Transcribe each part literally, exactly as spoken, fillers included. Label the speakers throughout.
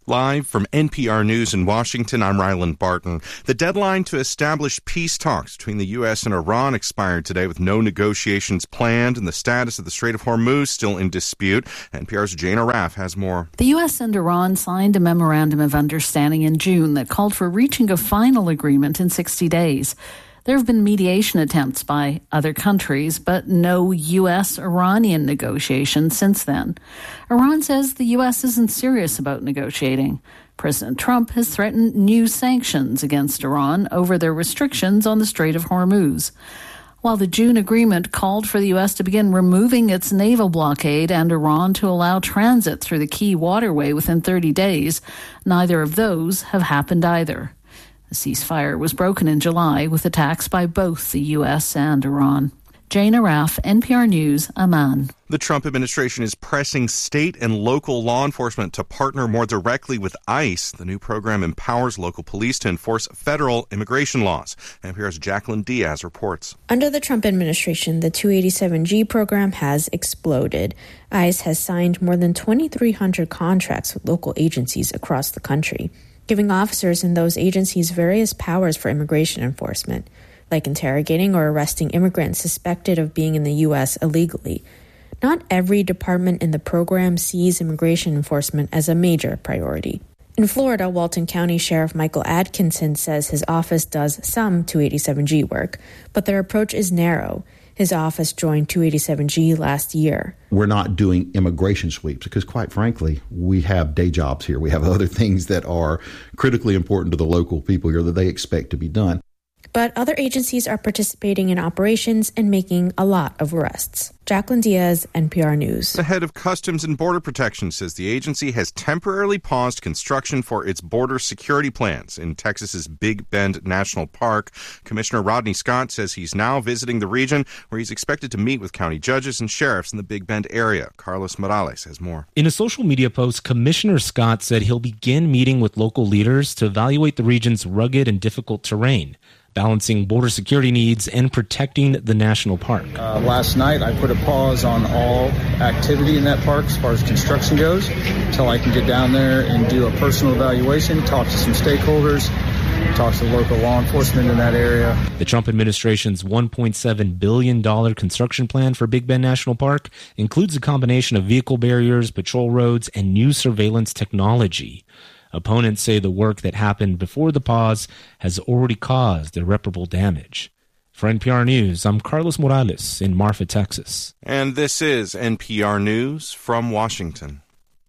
Speaker 1: Live from N P R News in Washington, I'm Ryland Barton. The deadline to establish peace talks between the U S and Iran expired today with no negotiations planned, and the status of the Strait of Hormuz still in dispute. N P R's Jane Arraf has more.
Speaker 2: The U S and Iran signed a memorandum of understanding in June that called for reaching a final agreement in sixty days. There have been mediation attempts by other countries, but no U S-Iranian negotiations since then. Iran says the U S isn't serious about negotiating. President Trump has threatened new sanctions against Iran over their restrictions on the Strait of Hormuz. While the June agreement called for the U S to begin removing its naval blockade and Iran to allow transit through the key waterway within thirty days, neither of those have happened either. The ceasefire was broken in July with attacks by both the U S and Iran. Jane Arraf, N P R News, Amman.
Speaker 1: The Trump administration is pressing state and local law enforcement to partner more directly with ICE. The new program empowers local police to enforce federal immigration laws. N P R's Jacqueline Diaz reports.
Speaker 3: Under the Trump administration, the two eighty-seven G program has exploded. ICE has signed more than twenty-three hundred contracts with local agencies across the country, giving officers in those agencies various powers for immigration enforcement, like interrogating or arresting immigrants suspected of being in the U S illegally. Not every department in the program sees immigration enforcement as a major priority. In Florida, Walton County Sheriff Michael Atkinson says his office does some two eighty-seven G work, but their approach is narrow. His office joined two eighty-seven G last year.
Speaker 4: We're not doing immigration sweeps because, quite frankly, we have day jobs here. We have other things that are critically important to the local people here that they expect to be done.
Speaker 3: But other agencies are participating in operations and making a lot of arrests. Jacqueline Diaz, N P R News.
Speaker 1: The head of Customs and Border Protection says the agency has temporarily paused construction for its border security plans in Texas's Big Bend National Park. Commissioner Rodney Scott says he's now visiting the region, where he's expected to meet with county judges and sheriffs in the Big Bend area. Carlos Morales has more.
Speaker 5: In a social media post, Commissioner Scott said he'll begin meeting with local leaders to evaluate the region's rugged and difficult terrain, balancing border security needs and protecting the national park.
Speaker 6: Uh, last night, I put a pause on all activity in that park as far as construction goes until I can get down there and do a personal evaluation, talk to some stakeholders, talk to local law enforcement in that area.
Speaker 5: The Trump administration's one point seven billion dollars construction plan for Big Bend National Park includes a combination of vehicle barriers, patrol roads, and new surveillance technology. Opponents say the work that happened before the pause has already caused irreparable damage. For N P R News, I'm Carlos Morales in Marfa, Texas.
Speaker 1: And this is N P R News from Washington.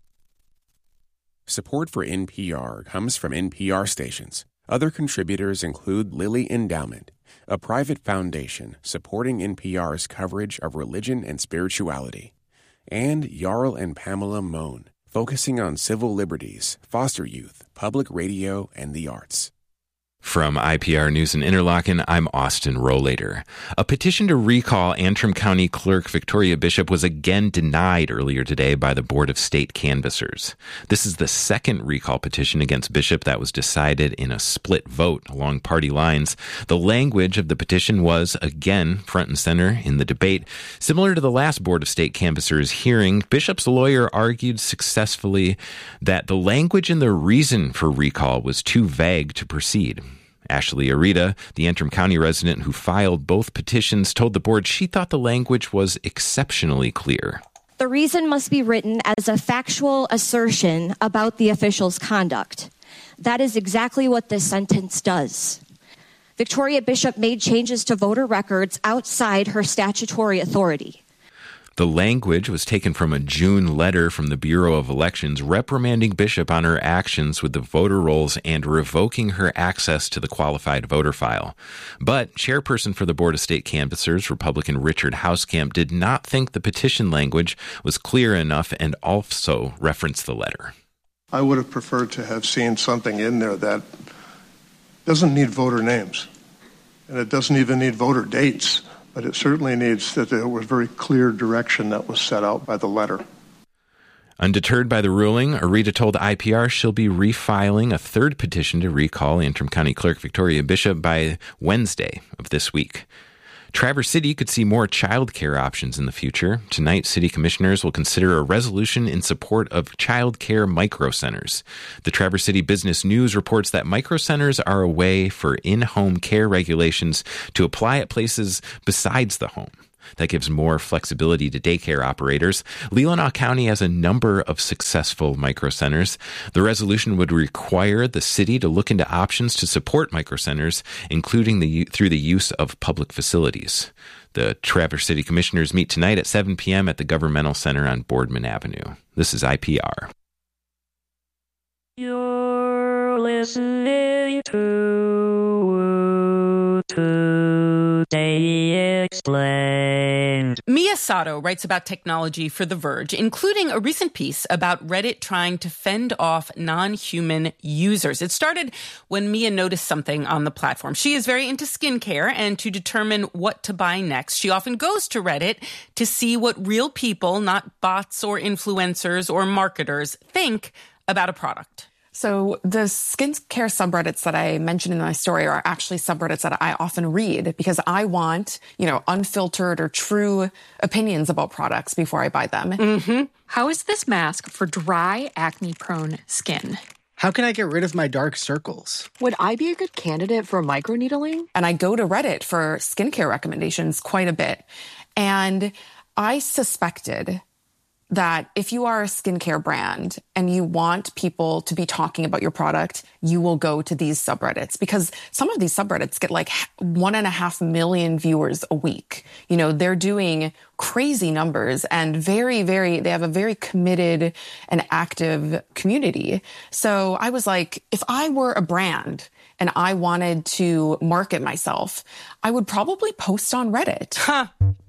Speaker 7: Support for N P R comes from N P R stations. Other contributors include Lilly Endowment, a private foundation supporting N P R's coverage of religion and spirituality, and Jarl and Pamela Mohn, focusing on civil liberties, foster youth, public radio, and the arts.
Speaker 8: From I P R News in Interlaken, I'm Austin Rohlater. A petition to recall Antrim County Clerk Victoria Bishop was again denied earlier today by the Board of State Canvassers. This is the second recall petition against Bishop that was decided in a split vote along party lines. The language of the petition was, again, front and center in the debate. Similar to the last Board of State Canvassers hearing, Bishop's lawyer argued successfully that the language and the reason for recall was too vague to proceed. Ashley Arita, the Antrim County resident who filed both petitions, told the board she thought the language was exceptionally clear.
Speaker 9: The reason must be written as a factual assertion about the official's conduct. That is exactly what this sentence does. Victoria Bishop made changes to voter records outside her statutory authority.
Speaker 8: The language was taken from a June letter from the Bureau of Elections reprimanding Bishop on her actions with the voter rolls and revoking her access to the qualified voter file. But chairperson for the Board of State Canvassers, Republican Richard Hauskamp, did not think the petition language was clear enough and also referenced the letter.
Speaker 10: I would have preferred to have seen something in there that doesn't need voter names, and it doesn't even need voter dates. But it certainly needs that there was very clear direction that was set out by the letter.
Speaker 8: Undeterred by the ruling, Arita told I P R she'll be refiling a third petition to recall Antrim County Clerk Victoria Bishop by Wednesday of this week. Traverse City could see more childcare options in the future. Tonight, city commissioners will consider a resolution in support of childcare microcenters. The Traverse City Business News reports that microcenters are a way for in-home care regulations to apply at places besides the home. That gives more flexibility to daycare operators. Leelanau County has a number of successful microcenters. The resolution would require the city to look into options to support microcenters, including the through the use of public facilities. The Traverse City Commissioners meet tonight at seven p.m. at the Governmental Center on Boardman Avenue. This is I P R.
Speaker 11: You're listening to Today Explained.
Speaker 12: Mia Sato writes about technology for The Verge, including a recent piece about Reddit trying to fend off non-human users. It started when Mia noticed something on the platform. She is very into skincare, and to determine what to buy next, she often goes to Reddit to see what real people, not bots or influencers or marketers, think about a product.
Speaker 13: So the skincare subreddits that I mentioned in my story are actually subreddits that I often read because I want, you know, unfiltered or true opinions about products before I buy them.
Speaker 14: Mm-hmm. How is this mask for dry, acne-prone skin?
Speaker 15: How can I get rid of my dark circles?
Speaker 14: Would I be a good candidate for microneedling?
Speaker 13: And I go to Reddit for skincare recommendations quite a bit. And I suspected that if you are a skincare brand and you want people to be talking about your product, you will go to these subreddits because some of these subreddits get like one and a half million viewers a week. You know, they're doing crazy numbers and very, very, they have a very committed and active community. So I was like, if I were a brand and I wanted to market myself, I would probably post on Reddit. Huh.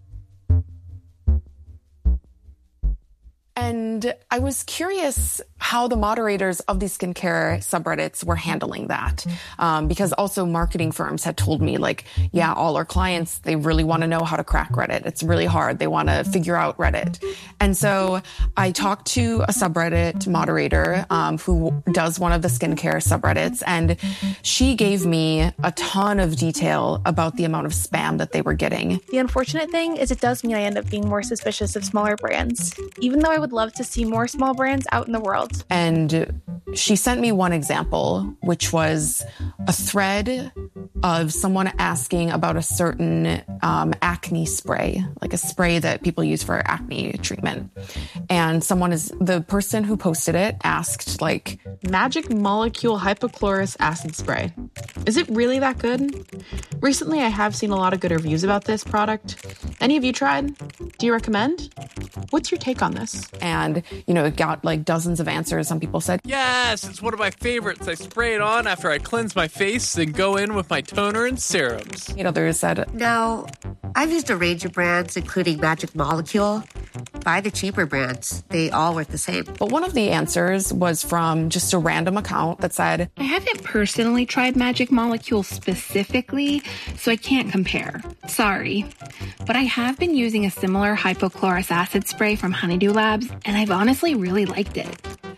Speaker 13: And I was curious how the moderators of these skincare subreddits were handling that. Um, because also marketing firms had told me like, yeah, all our clients, they really want to know how to crack Reddit. It's really hard. They want to figure out Reddit. And so I talked to a subreddit moderator um, who does one of the skincare subreddits. And she gave me a ton of detail about the amount of spam that they were getting.
Speaker 16: The unfortunate thing is it does mean I end up being more suspicious of smaller brands, even though I would love to see more small brands out in the world.
Speaker 13: And she sent me one example, which was a thread of someone asking about a certain um, acne spray, like a spray that people use for acne treatment. And someone is, the person who posted it asked like,
Speaker 17: Magic Molecule Hypochlorous Acid Spray. Is it really that good? Recently, I have seen a lot of good reviews about this product. Any of you tried? Do you recommend? What's your take on this?
Speaker 13: And, you know, it got like dozens of answers. Some people said,
Speaker 18: yes, it's one of my favorites. I spray it on after I cleanse my face, then go in with my toner and serums.
Speaker 13: You know, others said,
Speaker 19: no, I've used a range of brands, including Magic Molecule. Buy the cheaper brands. They all work the same.
Speaker 13: But one of the answers was from just a random account that said,
Speaker 20: I haven't personally tried Magic Molecule specifically, so I can't compare. Sorry. But I have been using a similar hypochlorous acid spray from Honeydew Labs, and I've honestly really liked it.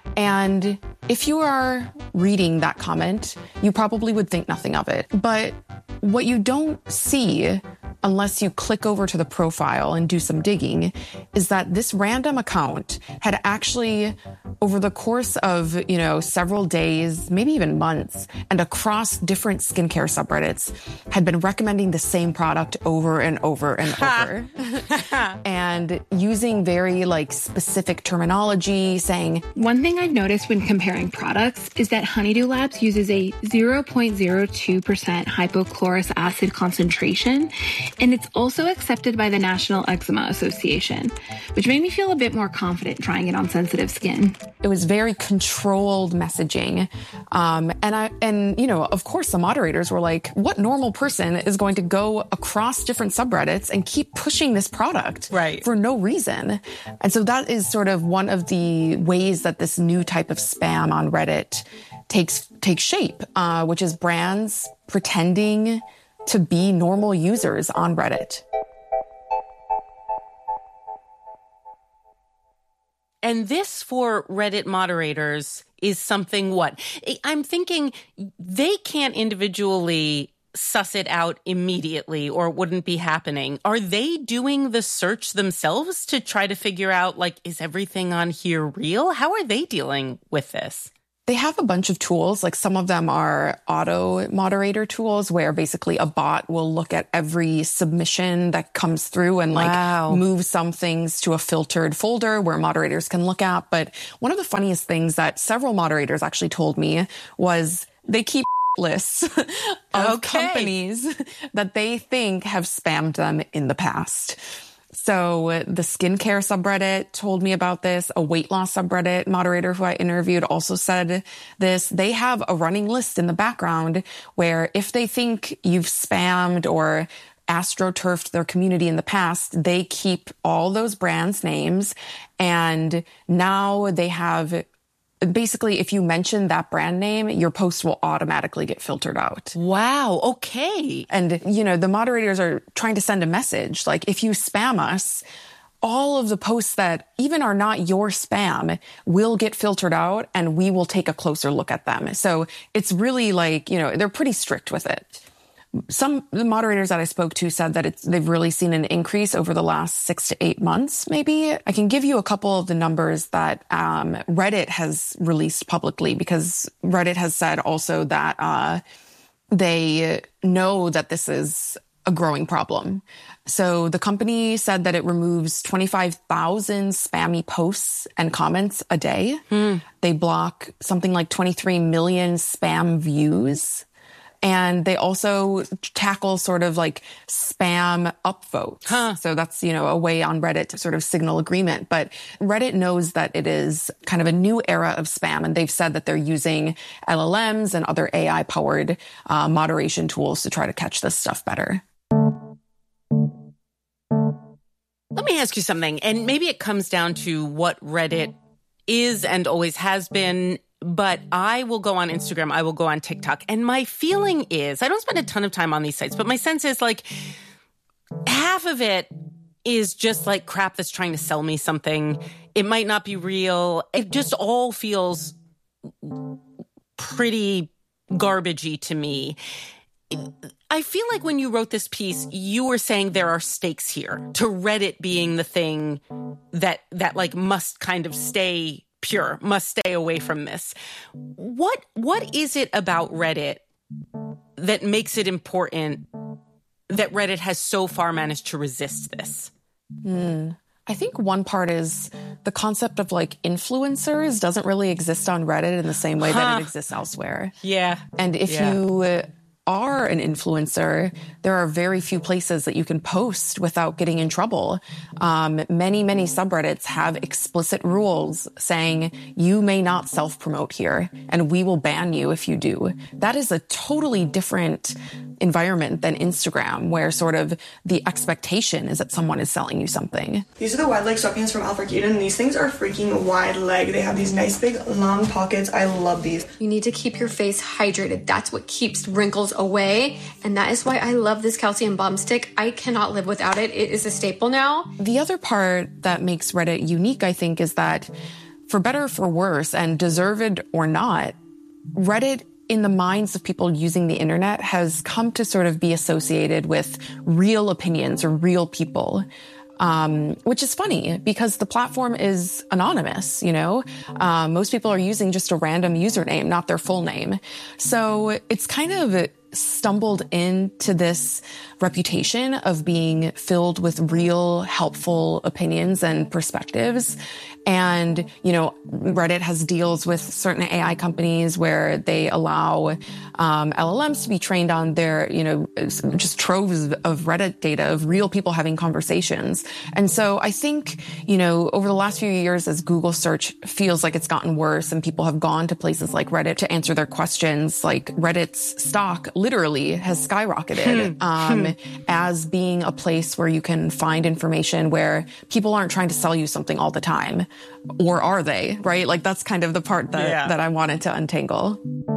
Speaker 13: And if you are reading that comment, you probably would think nothing of it. But what you don't see, unless you click over to the profile and do some digging, is that this random account had actually, over the course of, you know, several days, maybe even months, and across different skincare subreddits, had been recommending the same product over and over and over. And using very, like, specific terminology, saying...
Speaker 20: One thing I've noticed when comparing products is that Honeydew Labs uses a zero point zero two percent hypochlorous acid concentration, and it's also accepted by the National Eczema Association, which made me feel a bit more confident trying it on sensitive skin.
Speaker 13: It was very controlled messaging. Um, and I, and, you know, of course the moderators were like, what normal person is going to go across different subreddits and keep pushing this product
Speaker 12: right.
Speaker 13: for no reason? And so that is sort of one of the ways that this new type of spam on Reddit takes, takes shape, uh, which is brands pretending to be normal users on Reddit.
Speaker 12: And this, for Reddit moderators, is something what? I'm thinking they can't individually suss it out immediately or it wouldn't be happening. Are they doing the search themselves to try to figure out, like, is everything on here real? How are they dealing with this?
Speaker 13: They have a bunch of tools. Like some of them are auto moderator tools where basically a bot will look at every submission that comes through and like
Speaker 12: wow.
Speaker 13: move some things to a filtered folder where moderators can look at. But one of the funniest things that several moderators actually told me was they keep lists of
Speaker 12: okay.
Speaker 13: companies that they think have spammed them in the past. So the skincare subreddit told me about this. A weight loss subreddit moderator who I interviewed also said this. They have a running list in the background where if they think you've spammed or astroturfed their community in the past, they keep all those brands' names. And now they have basically, if you mention that brand name, your post will automatically get filtered out.
Speaker 12: Wow. Okay.
Speaker 13: And, you know, the moderators are trying to send a message. Like, if you spam us, all of the posts that even are not your spam will get filtered out and we will take a closer look at them. So it's really like, you know, they're pretty strict with it. Some the moderators that I spoke to said that it's, they've really seen an increase over the last six to eight months, maybe. I can give you a couple of the numbers that um, Reddit has released publicly, because Reddit has said also that uh, they know that this is a growing problem. So the company said that it removes twenty-five thousand spammy posts and comments a day.
Speaker 12: Hmm.
Speaker 13: They block something like twenty-three million spam views. And they also tackle sort of like spam upvotes.
Speaker 12: Huh.
Speaker 13: So that's, you know, a way on Reddit to sort of signal agreement. But Reddit knows that it is kind of a new era of spam. And they've said that they're using L L Ms and other A I-powered uh, moderation tools to try to catch this stuff better.
Speaker 12: Let me ask you something. And maybe it comes down to what Reddit is and always has been. But I will go on Instagram, I will go on TikTok, and my feeling is, I don't spend a ton of time on these sites, but my sense is like half of it is just like crap that's trying to sell me something. It might not be real. It just all feels pretty garbagey to me. I feel like when you wrote this piece, you were saying there are stakes here to Reddit being the thing that that like must kind of stay pure, must stay away from this. What what is it about Reddit that makes it important that Reddit has so far managed to resist this?
Speaker 13: Mm. I think one part is the concept of like influencers doesn't really exist on Reddit in the same way huh. that it exists elsewhere.
Speaker 12: Yeah.
Speaker 13: And if
Speaker 12: yeah.
Speaker 13: you uh, are an influencer, there are very few places that you can post without getting in trouble. Um, many, many subreddits have explicit rules saying you may not self-promote here and we will ban you if you do. That is a totally different environment than Instagram, where sort of the expectation is that someone is selling you something.
Speaker 21: These are the wide leg sweatpants from Alfred Eden. These things are freaking wide leg. They have these nice big long pockets. I love these.
Speaker 22: You need to keep your face hydrated. That's what keeps wrinkles away. And that is why I love this calcium balm stick. I cannot live without it. It is a staple now.
Speaker 13: The other part that makes Reddit unique, I think, is that for better or for worse, and deserved or not, Reddit in the minds of people using the internet has come to sort of be associated with real opinions or real people. Um, which is funny because the platform is anonymous, you know? Um, most people are using just a random username, not their full name. So it's kind of stumbled into this reputation of being filled with real helpful opinions and perspectives. And, you know, Reddit has deals with certain A I companies where they allow um, L L Ms to be trained on their, you know, just troves of Reddit data of real people having conversations. And so I think, you know, over the last few years, as Google search feels like it's gotten worse and people have gone to places like Reddit to answer their questions, like Reddit's stock literally has skyrocketed um, as being a place where you can find information where people aren't trying to sell you something all the time. Or are they, right? Like that's kind of the part that, yeah. that I wanted to untangle.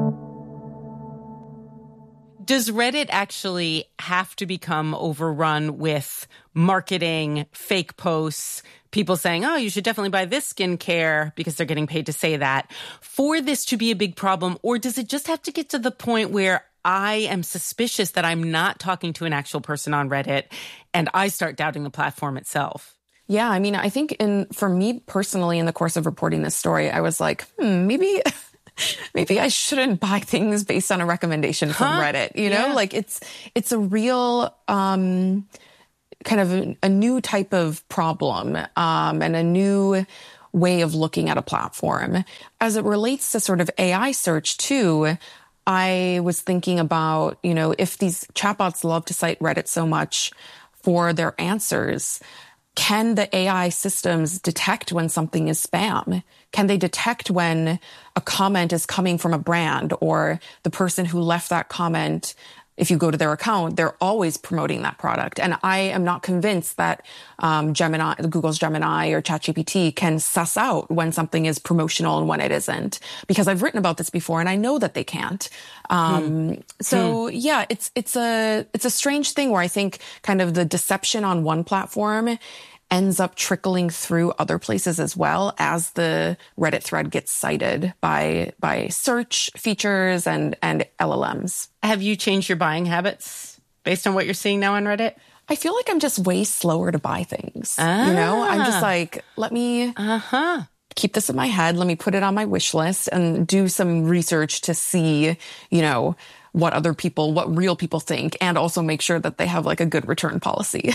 Speaker 12: Does Reddit actually have to become overrun with marketing, fake posts, people saying, oh, you should definitely buy this skincare because they're getting paid to say that, for this to be a big problem? Or does it just have to get to the point where I am suspicious that I'm not talking to an actual person on Reddit, and I start doubting the platform itself.
Speaker 13: Yeah, I mean, I think in for me personally, in the course of reporting this story, I was like, hmm, maybe... Maybe I shouldn't buy things based on a recommendation from huh? Reddit. You know, yeah. like it's it's a real um, kind of a, a new type of problem um, and a new way of looking at a platform. As it relates to sort of A I search too, I was thinking about, you know, if these chatbots love to cite Reddit so much for their answers, can the A I systems detect when something is spam? Can they detect when a comment is coming from a brand or the person who left that comment, if you go to their account, they're always promoting that product? And I am not convinced that um, Gemini, Google's Gemini or ChatGPT can suss out when something is promotional and when it isn't, because I've written about this before and I know that they can't. Um, hmm. So hmm. yeah, it's it's a it's a strange thing where I think kind of the deception on one platform ends up trickling through other places as well as the Reddit thread gets cited by by search features and, and L L Ms.
Speaker 12: Have you changed your buying habits based on what you're seeing now on Reddit?
Speaker 13: I feel like I'm just way slower to buy things.
Speaker 12: Ah.
Speaker 13: You know, I'm just like, let me
Speaker 12: uh-huh.
Speaker 13: keep this in my head. Let me put it on my wish list and do some research to see, you know, what other people, what real people think, and also make sure that they have like a good return policy.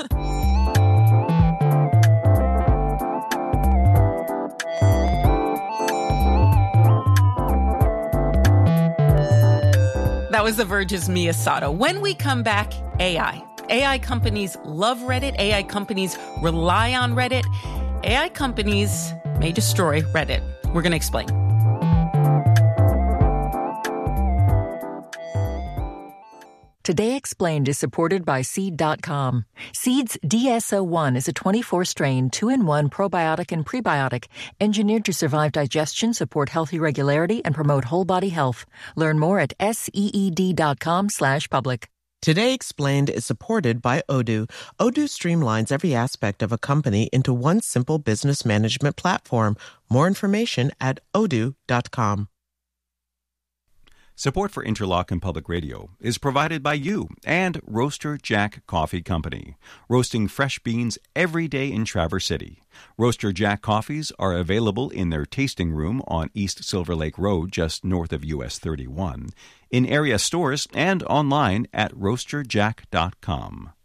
Speaker 12: That was The Verge's Mia Sato. When we come back, A I. A I companies love Reddit. A I companies rely on Reddit. A I companies may destroy Reddit. We're going to explain.
Speaker 2: Today Explained is supported by Seed dot com. Seed's D S O one is a twenty-four strain, two in one probiotic and prebiotic, engineered to survive digestion, support healthy regularity, and promote whole body health. Learn more at seed dot com slash public.
Speaker 4: Today Explained is supported by Odoo. Odoo streamlines every aspect of a company into one simple business management platform. More information at odoo dot com.
Speaker 23: Support for Interlochen Public Radio is provided by you and Roaster Jack Coffee Company, roasting fresh beans every day in Traverse City. Roaster Jack coffees are available in their tasting room on East Silver Lake Road, just north of U S thirty-one, in area stores and online at roaster jack dot com.